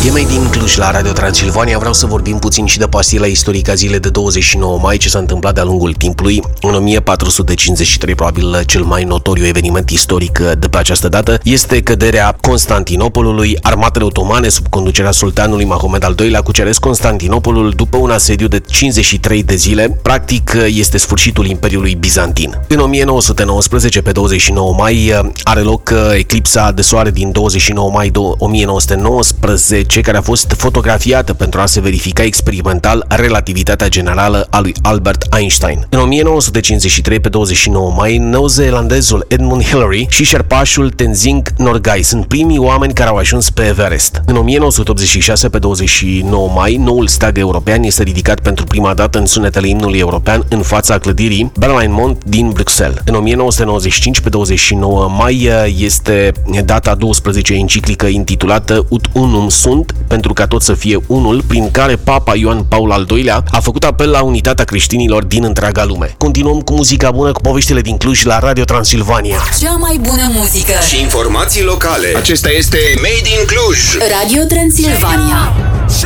E Made in Cluj la Radio Transilvania. Vreau să vorbim puțin și de pastila istorică a zilei de 29 mai, ce s-a întâmplat de-a lungul timpului. În 1453, probabil cel mai notoriu eveniment istoric de pe această dată este căderea Constantinopolului. Armatele otomane sub conducerea sultanului Mahomed al II-lea cuceresc Constantinopolul după un asediu de 53 de zile. Practic este sfârșitul Imperiului Bizantin. În 1919, pe 29 mai, are loc eclipsa de soare din 29 mai 1919, care a fost fotografiată pentru a se verifica experimental relativitatea generală a lui Albert Einstein. În 1953, pe 29 mai, neozeelandezul Edmund Hillary și șerpașul Tenzing Norgay sunt primii oameni care au ajuns pe Everest. În 1986, pe 29 mai, noul steag european este ridicat pentru prima dată în sunetele imnului european în fața clădirii Berlaymont din Bruxelles. În 1995, pe 29 mai, este data 12 enciclică intitulată Ut Unum Sunt, pentru ca tot să fie unul, prin care Papa Ioan Paul al II-lea a făcut apel la unitatea creștinilor din întreaga lume. Continuăm cu muzica bună, cu poveștile din Cluj la Radio Transilvania. Cea mai bună muzică și informații locale. Acesta este Made in Cluj. Radio Transilvania.